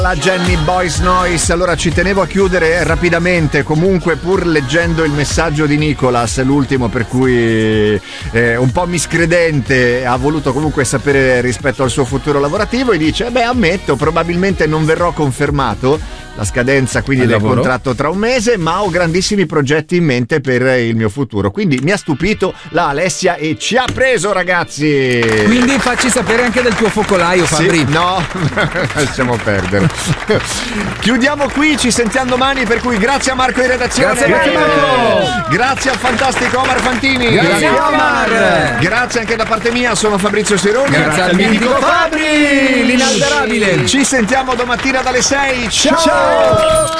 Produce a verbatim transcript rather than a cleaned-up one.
La Jenny Boys Noise. Allora ci tenevo a chiudere rapidamente, comunque pur leggendo il messaggio di Nicolas, l'ultimo, per cui eh, un po' miscredente, ha voluto comunque sapere rispetto al suo futuro lavorativo e dice: beh, ammetto, probabilmente non verrò confermato, la scadenza quindi del lavoro. contratto tra un mese, ma ho grandissimi progetti in mente per il mio futuro. Quindi mi ha stupito la Alessia e ci ha preso, ragazzi. Quindi facci sapere anche del tuo focolaio, Fabri. Sì, no, lasciamo perdere. Chiudiamo qui, ci sentiamo domani, per cui grazie a Marco in redazione. Grazie, grazie Marco. Grazie al fantastico Omar Fantini. Grazie Omar. Grazie anche da parte mia, sono Fabrizio Sironi. Grazie al mitico Fabri, l'inalterabile. Ci sentiamo domattina dalle sei. Ciao. Ciao.